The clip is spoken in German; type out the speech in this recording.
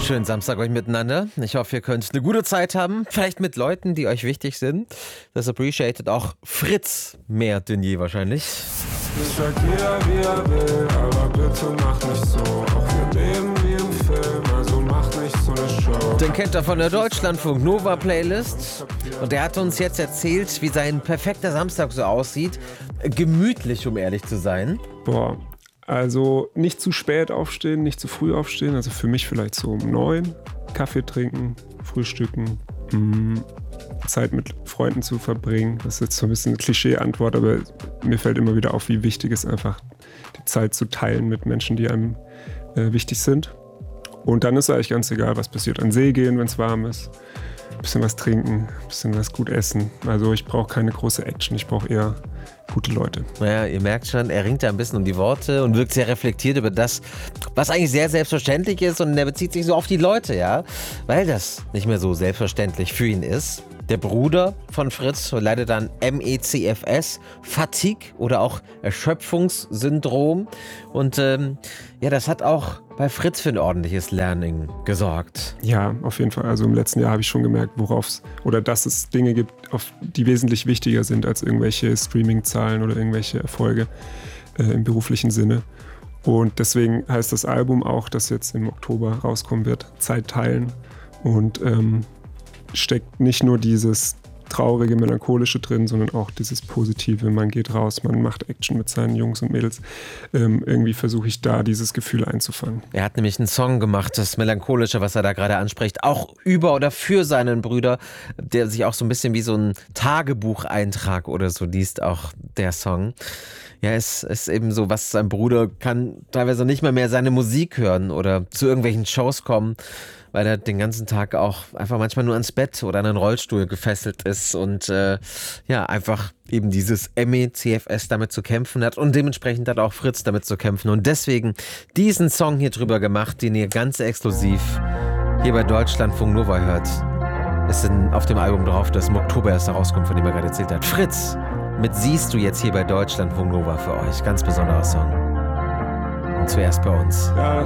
Schönen Samstag euch miteinander. Ich hoffe, ihr könnt eine gute Zeit haben. Vielleicht mit Leuten, die euch wichtig sind. Das appreciated auch Fritz mehr denn je wahrscheinlich. Ich sag jeder, wie er will, aber bitte mach nicht so. Auch wir leben wie im Film, also mach nicht so eine Show. Den kennt er von der Deutschlandfunk Nova Playlist. Und der hat uns jetzt erzählt, wie sein perfekter Samstag so aussieht. Gemütlich, um ehrlich zu sein. Boah, also nicht zu spät aufstehen, nicht zu früh aufstehen. Also für mich vielleicht so um 9. Kaffee trinken, frühstücken, Zeit mit Freunden zu verbringen. Das ist jetzt so ein bisschen eine Klischee-Antwort, aber mir fällt immer wieder auf, wie wichtig es einfach die Zeit zu teilen mit Menschen, die einem wichtig sind. Und dann ist eigentlich ganz egal, was passiert. An den See gehen, wenn es warm ist, ein bisschen was trinken, ein bisschen was gut essen. Also ich brauche keine große Action, ich brauche eher gute Leute. Naja, ihr merkt schon, er ringt da ein bisschen um die Worte und wirkt sehr reflektiert über das, was eigentlich sehr selbstverständlich ist, und er bezieht sich so auf die Leute, ja, weil das nicht mehr so selbstverständlich für ihn ist. Der Bruder von Fritz leidet an MECFS, Fatigue oder auch Erschöpfungssyndrom. Und ja, das hat auch bei Fritz für ein ordentliches Learning gesorgt. Ja, auf jeden Fall. Also im letzten Jahr habe ich schon gemerkt, dass es Dinge gibt, die wesentlich wichtiger sind als irgendwelche Streaming-Zahlen oder irgendwelche Erfolge im beruflichen Sinne. Und deswegen heißt das Album auch, das jetzt im Oktober rauskommen wird, Zeit teilen. Und steckt nicht nur dieses traurige, melancholische drin, sondern auch dieses Positive. Man geht raus, man macht Action mit seinen Jungs und Mädels. Irgendwie versuche ich da dieses Gefühl einzufangen. Er hat nämlich einen Song gemacht, das Melancholische, was er da gerade anspricht, auch über oder für seinen Bruder, der sich auch so ein bisschen wie so ein Tagebucheintrag oder so liest, auch der Song. Ja, es ist eben so, was sein Bruder kann teilweise nicht mehr seine Musik hören oder zu irgendwelchen Shows kommen, weil er den ganzen Tag auch einfach manchmal nur ans Bett oder an einen Rollstuhl gefesselt ist und ja, einfach eben dieses MECFS damit zu kämpfen hat, und dementsprechend hat auch Fritz damit zu kämpfen, und deswegen diesen Song hier drüber gemacht, den ihr ganz exklusiv hier bei Deutschlandfunk Nova hört. Ist auf dem Album drauf, das im Oktober erst herauskommt, von dem er gerade erzählt hat. Fritz mit Siehst du jetzt hier bei Deutschlandfunk Nova für euch. Ganz besonderer Song. Und zuerst bei uns. Ja,